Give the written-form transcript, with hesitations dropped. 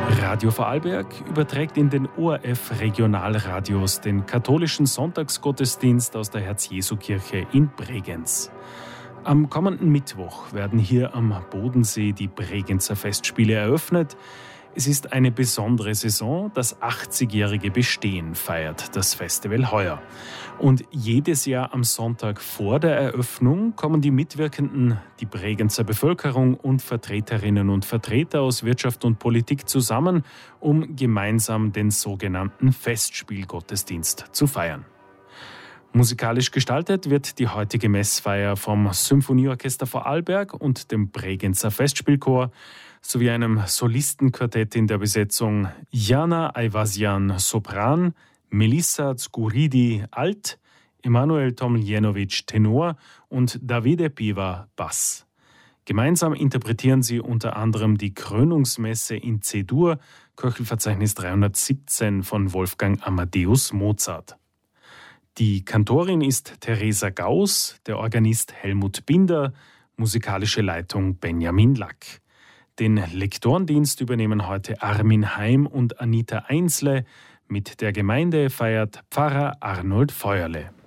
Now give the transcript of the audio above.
Radio Vorarlberg überträgt in den ORF-Regionalradios den katholischen Sonntagsgottesdienst aus der Herz-Jesu-Kirche in Bregenz. Am kommenden Mittwoch werden hier am Bodensee die Bregenzer Festspiele eröffnet. Es ist eine besondere Saison, das 80-jährige Bestehen feiert das Festival heuer. Und jedes Jahr am Sonntag vor der Eröffnung kommen die Mitwirkenden, die Bregenzer Bevölkerung und Vertreterinnen und Vertreter aus Wirtschaft und Politik zusammen, um gemeinsam den sogenannten Festspielgottesdienst zu feiern. Musikalisch gestaltet wird die heutige Messfeier vom Symphonieorchester Vorarlberg und dem Bregenzer Festspielchor sowie einem Solistenquartett in der Besetzung Jana Ayvasian Sopran, Melissa Zguridi Alt, Emanuel Tomljenovic Tenor und Davide Piva Bass. Gemeinsam interpretieren sie unter anderem die Krönungsmesse in C-Dur, Köchelverzeichnis 317 von Wolfgang Amadeus Mozart. Die Kantorin ist Theresa Gauss, der Organist Helmut Binder, musikalische Leitung Benjamin Lack. Den Lektorendienst übernehmen heute Armin Heim und Anita Einsle. Mit der Gemeinde feiert Pfarrer Arnold Feuerle.